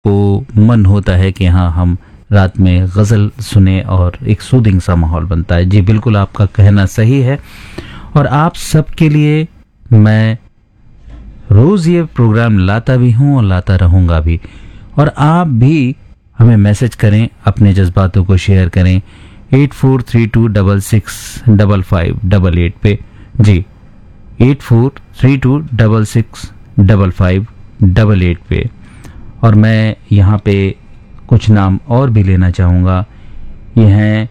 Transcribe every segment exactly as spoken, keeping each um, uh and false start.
को मन होता है कि हाँ हम रात में गज़ल सुने और एक सूदिंग सा माहौल बनता है। जी बिल्कुल, आपका कहना सही है और आप सबके लिए मैं रोज़ ये प्रोग्राम लाता भी हूँ और लाता रहूँगा भी। और आप भी हमें मैसेज करें, अपने जज्बातों को शेयर करें eight four three to double six double five double eight पे। जी eight four three to double six double five double eight पे। और मैं यहाँ पे कुछ नाम और भी लेना चाहूँगा। ये हैं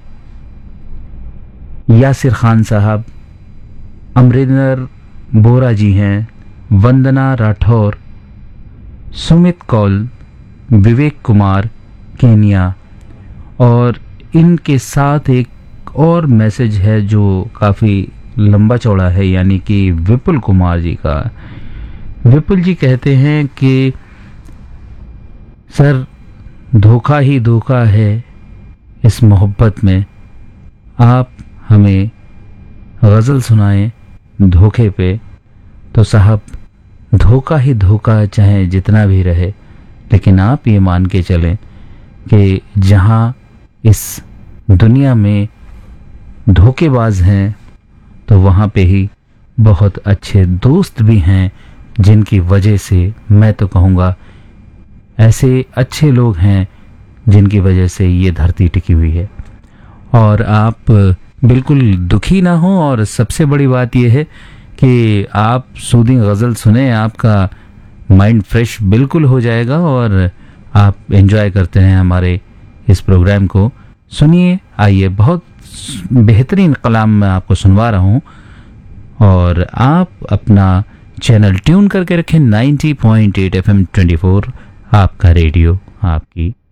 यासिर खान साहब, अमरिंदर बोरा जी हैं, वंदना राठौर, सुमित कौल, विवेक कुमार केनिया। और इनके साथ एक और मैसेज है जो काफ़ी लंबा चौड़ा है, यानी कि विपुल कुमार जी का। विपुल जी कहते हैं कि सर धोखा ही धोखा है इस मोहब्बत में, आप हमें गज़ल सुनाएं धोखे पे। तो साहब धोखा ही धोखा चाहे जितना भी रहे, लेकिन आप ये मान के चलें कि जहाँ इस दुनिया में धोखेबाज हैं तो वहाँ पे ही बहुत अच्छे दोस्त भी हैं, जिनकी वजह से मैं तो कहूँगा ऐसे अच्छे लोग हैं जिनकी वजह से ये धरती टिकी हुई है। और आप बिल्कुल दुखी ना हो, और सबसे बड़ी बात यह है कि आप सूदिंग गज़ल सुने, आपका माइंड फ्रेश बिल्कुल हो जाएगा और आप एंजॉय करते हैं हमारे इस प्रोग्राम को। सुनिए, आइए, बहुत बेहतरीन कलाम मैं आपको सुनवा रहा हूँ और आप अपना चैनल ट्यून करके रखें ninety point eight F M twenty four, आपका रेडियो, आपकी